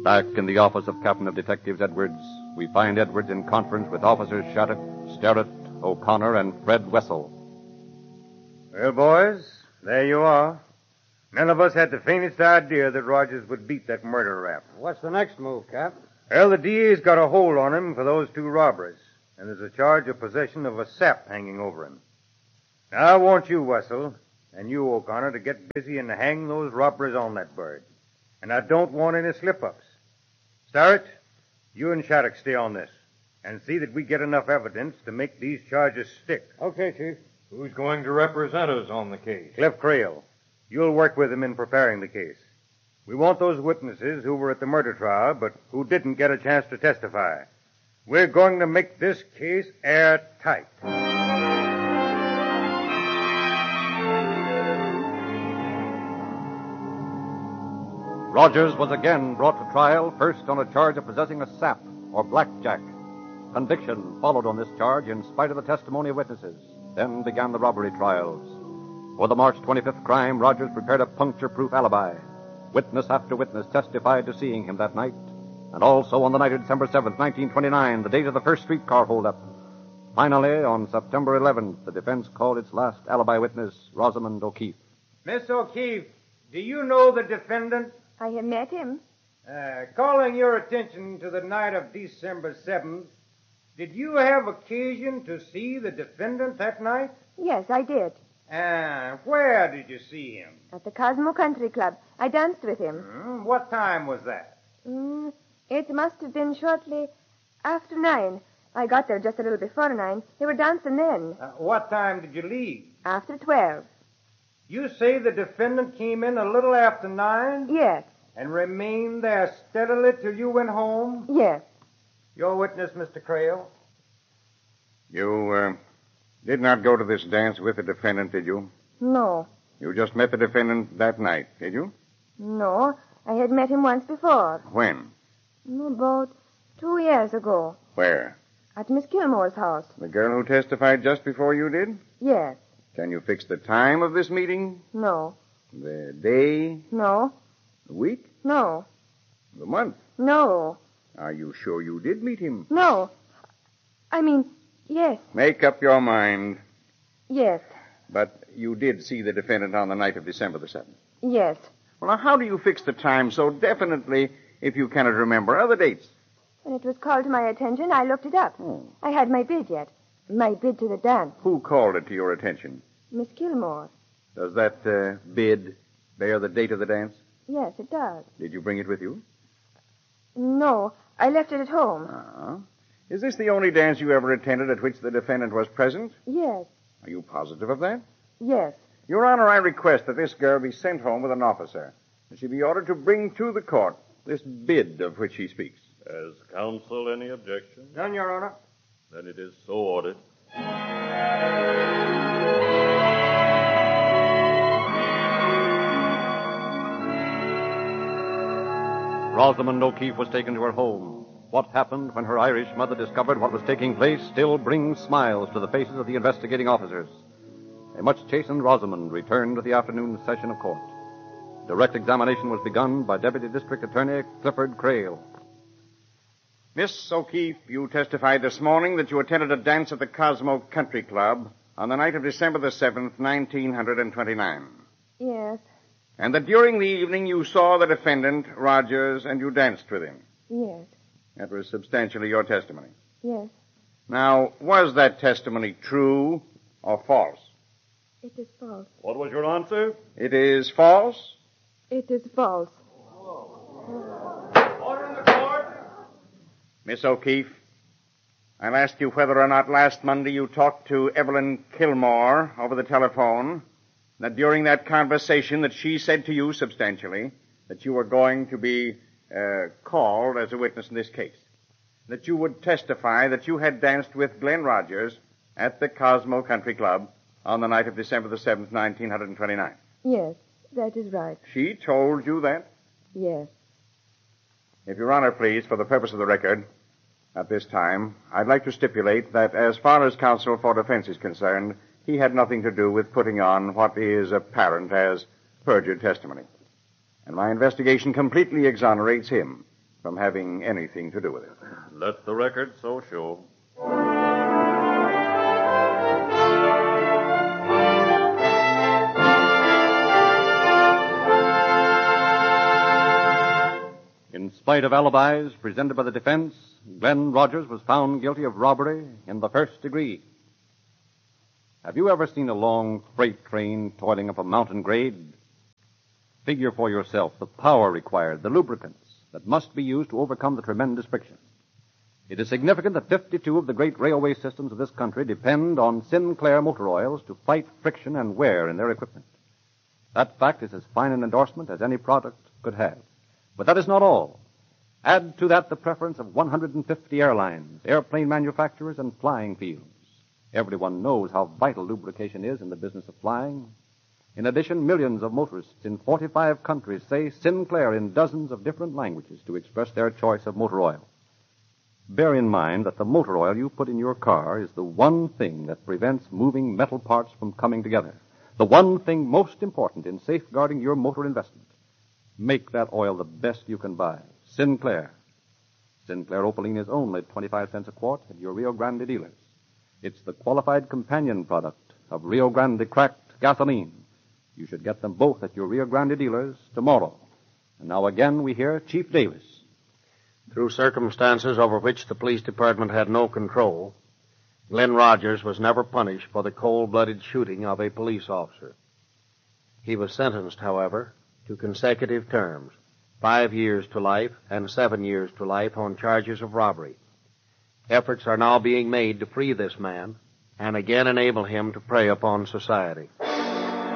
Back in the office of Captain of Detectives Edwards, we find Edwards in conference with Officers Shattuck, Sterrett, O'Connor, and Fred Wessel. Well, boys, there you are. None of us had the faintest idea that Rogers would beat that murder rap. What's the next move, Cap? Well, the DA's got a hold on him for those 2 robberies, and there's a charge of possession of a sap hanging over him. Now, I want you, Wessel, and you, O'Connor, to get busy and hang those robbers on that bird. And I don't want any slip-ups. Starrett, you and Shattuck stay on this, and see that we get enough evidence to make these charges stick. Okay, Chief. Who's going to represent us on the case? Cliff Creel, you'll work with him in preparing the case. We want those witnesses who were at the murder trial, but who didn't get a chance to testify. We're going to make this case airtight. Rogers was again brought to trial, first on a charge of possessing a sap, or blackjack. Conviction followed on this charge in spite of the testimony of witnesses. Then began the robbery trials. For the March 25th crime, Rogers prepared a puncture-proof alibi. Witness after witness testified to seeing him that night, and also on the night of December 7th, 1929, the date of the first streetcar holdup. Finally, on September 11th, the defense called its last alibi witness, Rosamond O'Keefe. Miss O'Keefe, do you know the defendant? I have met him. Calling your attention to the night of December 7th, did you have occasion to see the defendant that night? Yes, I did. Where did you see him? At the Cosmo Country Club. I danced with him. What time was that? It must have been shortly after 9. I got there just a little before 9. They were dancing then. What time did you leave? After 12. You say the defendant came in a little after 9? Yes. And remained there steadily till you went home? Yes. Your witness, Mr. Creel? You, did not go to this dance with the defendant, did you? No. You just met the defendant that night, did you? No. I had met him once before. When? About 2 years ago. Where? At Miss Gilmore's house. The girl who testified just before you did? Yes. Can you fix the time of this meeting? No. The day? No. The week? No. The month? No. Are you sure you did meet him? No. I mean, yes. Make up your mind. Yes. But you did see the defendant on the night of December the 7th? Yes. Well, now, how do you fix the time so definitely if you cannot remember other dates? When it was called to my attention, I looked it up. I had my bid yet. My bid to the dance. Who called it to your attention? Miss Gilmore. Does that bid bear the date of the dance? Yes, it does. Did you bring it with you? No, I left it at home. Is this the only dance you ever attended at which the defendant was present? Yes. Are you positive of that? Yes. Your Honor, I request that this girl be sent home with an officer, and she be ordered to bring to the court this bid of which she speaks. Has counsel any objection? None, Your Honor. Then it is so ordered. Rosamond O'Keefe was taken to her home. What happened when her Irish mother discovered what was taking place still brings smiles to the faces of the investigating officers. A much chastened Rosamond returned to the afternoon session of court. Direct examination was begun by Deputy District Attorney Clifford Creel. Miss O'Keefe, you testified this morning that you attended a dance at the Cosmo Country Club on the night of December the 7th, 1929. Yes. And that during the evening you saw the defendant, Rogers, and you danced with him. Yes. That was substantially your testimony. Yes. Now, was that testimony true or false? It is false. What was your answer? It is false? It is false. Order in the court. Miss O'Keefe, I'll ask you whether or not last Monday you talked to Evelyn Kilmore over the telephone, that during that conversation that she said to you substantially that you were going to be called as a witness in this case, that you would testify that you had danced with Glenn Rogers at the Cosmo Country Club on the night of December the 7th, 1929. Yes, that is right. She told you that? Yes. If Your Honor, please, for the purpose of the record, at this time, I'd like to stipulate that as far as counsel for defense is concerned, he had nothing to do with putting on what is apparent as perjured testimony. And my investigation completely exonerates him. from having anything to do with it. Let the record so show. In spite of alibis presented by the defense, Glenn Rogers was found guilty of robbery in the first degree. Have you ever seen a long freight train toiling up a mountain grade? Figure for yourself the power required, the lubricants that must be used to overcome the tremendous friction. It is significant that 52 of the great railway systems of this country depend on Sinclair motor oils to fight friction and wear in their equipment. That fact is as fine an endorsement as any product could have. But that is not all. Add to that the preference of 150 airlines, airplane manufacturers, and flying fields. Everyone knows how vital lubrication is in the business of flying. In addition, millions of motorists in 45 countries say Sinclair in dozens of different languages to express their choice of motor oil. Bear in mind that the motor oil you put in your car is the one thing that prevents moving metal parts from coming together. The one thing most important in safeguarding your motor investment. Make that oil the best you can buy. Sinclair. Sinclair Opaline is only 25 cents a quart at your Rio Grande dealers. It's the qualified companion product of Rio Grande cracked gasoline. You should get them both at your Rio Grande dealers tomorrow. And now again we hear Chief Davis. Through circumstances over which the police department had no control, Glenn Rogers was never punished for the cold-blooded shooting of a police officer. He was sentenced, however, to consecutive terms, 5 years to life and 7 years to life on charges of robbery. Efforts are now being made to free this man and again enable him to prey upon society.